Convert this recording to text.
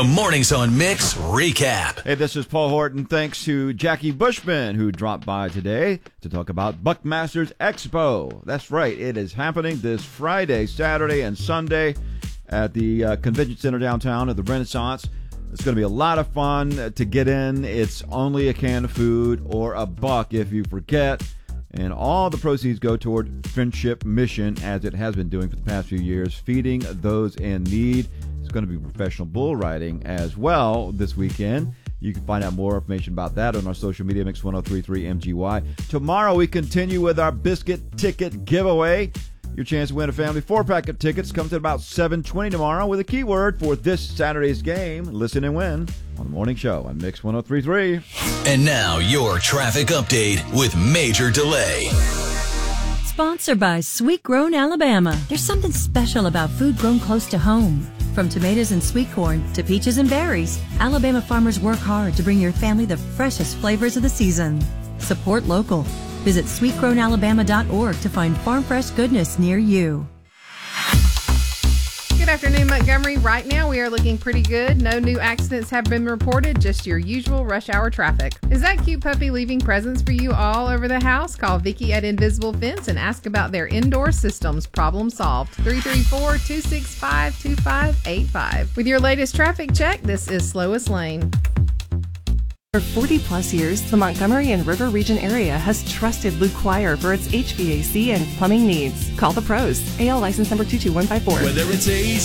The Mornings on Mix recap. Hey, this is Paul Horton. Thanks to Jackie Bushman, who dropped by today to talk about Buckmasters Expo. That's right. It is happening this Friday, Saturday, and Sunday at the Convention Center downtown at the Renaissance. It's going to be a lot of fun to get in. It's only a can of food or $1 if you forget. And all the proceeds go toward Friendship Mission, as it has been doing for the past few years, feeding those in need. It's going to be professional bull riding as well this weekend. You can find out more information about that on our social media, Mix 1033 MGY. Tomorrow we continue with our biscuit ticket giveaway. Your chance to win a family 4-pack of tickets comes at about 7:20 tomorrow with a keyword for this Saturday's game. Listen and win on the morning show on Mix 1033. And now your traffic update with Major Delay. Sponsored by Sweet Grown Alabama. There's something special about food grown close to home. From tomatoes and sweet corn to peaches and berries, Alabama farmers work hard to bring your family the freshest flavors of the season. Support local. Visit sweetgrownalabama.org to find farm fresh goodness near you. Good afternoon, Montgomery. Right now, we are looking pretty good. No new accidents have been reported, just your usual rush hour traffic. Is that cute puppy leaving presents for you all over the house? Call Vicki at Invisible Fence and ask about their indoor systems. Problem solved. 334-265-2585. With your latest traffic check, this is Slowest Lane. For 40-plus years, the Montgomery and River Region area has trusted Luke Choir for its HVAC and plumbing needs. Call the pros. AL license number 22154. Whether it's